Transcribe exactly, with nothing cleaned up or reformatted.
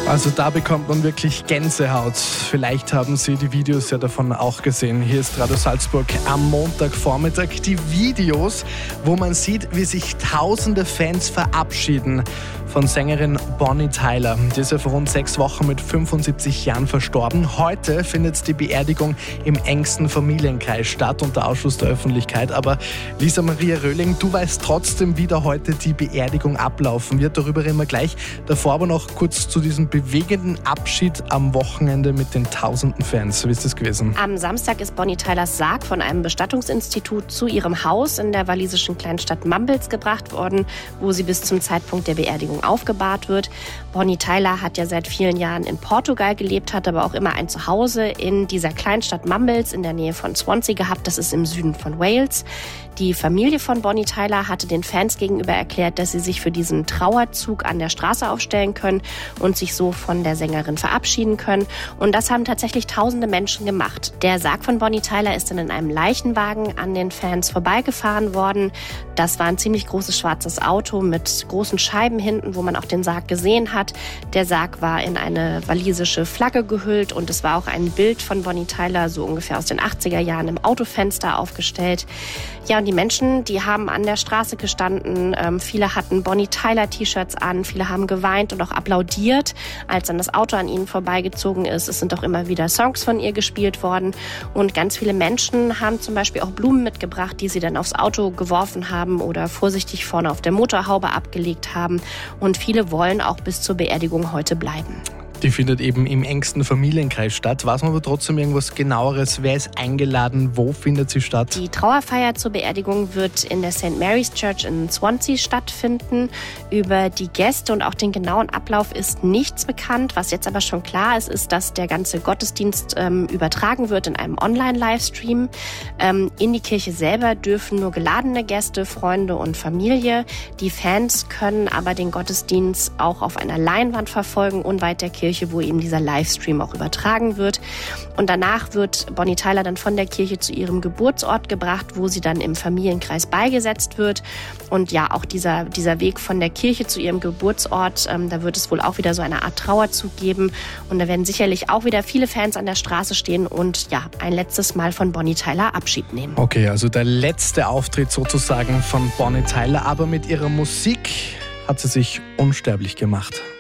Also da bekommt man wirklich Gänsehaut. Vielleicht haben Sie die Videos ja davon auch gesehen. Hier ist Radio Salzburg am Montagvormittag. Die Videos, wo man sieht, wie sich tausende Fans verabschieden von Sängerin Bonnie Tyler. Die ist ja vor rund sechs Wochen mit fünfundsiebzig Jahren verstorben. Heute findet die Beerdigung im engsten Familienkreis statt, unter Ausschluss der Öffentlichkeit. Aber Lisa Maria Röhling, du weißt trotzdem, wie da heute die Beerdigung ablaufen wird. Darüber reden wir gleich. Davor aber noch kurz zu diesem bewegenden Abschied am Wochenende mit den tausenden Fans. Wie ist das gewesen? Am Samstag ist Bonnie Tylers Sarg von einem Bestattungsinstitut zu ihrem Haus in der walisischen Kleinstadt Mumbles gebracht worden, wo sie bis zum Zeitpunkt der Beerdigung aufgebahrt wird. Bonnie Tyler hat ja seit vielen Jahren in Portugal gelebt, hat aber auch immer ein Zuhause in dieser Kleinstadt Mumbles in der Nähe von Swansea gehabt. Das ist im Süden von Wales. Die Familie von Bonnie Tyler hatte den Fans gegenüber erklärt, dass sie sich für diesen Trauerzug an der Straße aufstellen können und sich so von der Sängerin verabschieden können. Und das haben tatsächlich tausende Menschen gemacht. Der Sarg von Bonnie Tyler ist dann in einem Leichenwagen an den Fans vorbeigefahren worden. Das war ein ziemlich großes schwarzes Auto mit großen Scheiben hinten, wo man auch den Sarg gesehen hat. Der Sarg war in eine walisische Flagge gehüllt und es war auch ein Bild von Bonnie Tyler, so ungefähr aus den achtziger Jahren, im Autofenster aufgestellt. Ja, und die Menschen, die haben an der Straße gestanden. Ähm, viele hatten Bonnie Tyler-T-Shirts an, viele haben geweint und auch applaudiert, als dann das Auto an ihnen vorbeigezogen ist. Es sind auch immer wieder Songs von ihr gespielt worden. Und ganz viele Menschen haben zum Beispiel auch Blumen mitgebracht, die sie dann aufs Auto geworfen haben oder vorsichtig vorne auf der Motorhaube abgelegt haben. Und viele wollen auch bis zur Beerdigung heute bleiben. Die findet eben im engsten Familienkreis statt. Weiß man aber trotzdem irgendwas Genaueres? Wer ist eingeladen? Wo findet sie statt? Die Trauerfeier zur Beerdigung wird in der Saint Mary's Church in Swansea stattfinden. Über die Gäste und auch den genauen Ablauf ist nichts bekannt. Was jetzt aber schon klar ist, ist, dass der ganze Gottesdienst ähm, übertragen wird in einem Online-Livestream. Ähm, in die Kirche selber dürfen nur geladene Gäste, Freunde und Familie. Die Fans können aber den Gottesdienst auch auf einer Leinwand verfolgen, unweit der Kirche, wo eben dieser Livestream auch übertragen wird. Und danach wird Bonnie Tyler dann von der Kirche zu ihrem Geburtsort gebracht, wo sie dann im Familienkreis beigesetzt wird. Und ja, auch dieser, dieser Weg von der Kirche zu ihrem Geburtsort, ähm, da wird es wohl auch wieder so eine Art Trauerzug geben. Und da werden sicherlich auch wieder viele Fans an der Straße stehen und ja, ein letztes Mal von Bonnie Tyler Abschied nehmen. Okay, also der letzte Auftritt sozusagen von Bonnie Tyler, aber mit ihrer Musik hat sie sich unsterblich gemacht.